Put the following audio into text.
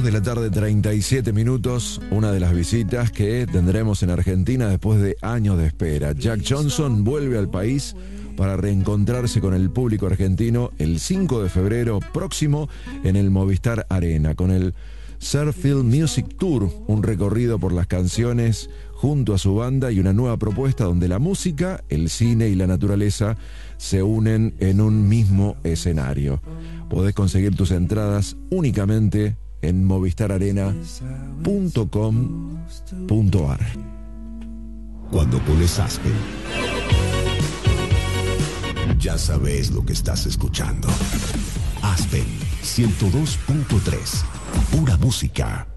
de la tarde, 37 minutos, una de las visitas que tendremos en Argentina después de años de espera. Jack Johnson vuelve al país para reencontrarse con el público argentino el 5 de febrero próximo en el Movistar Arena, con el Surfield Music Tour, un recorrido por las canciones junto a su banda y una nueva propuesta donde la música, el cine y la naturaleza se unen en un mismo escenario. Podés conseguir tus entradas únicamente en movistararena.com.ar. Cuando pones Aspen, ya sabes lo que estás escuchando. Aspen 102.3, pura música.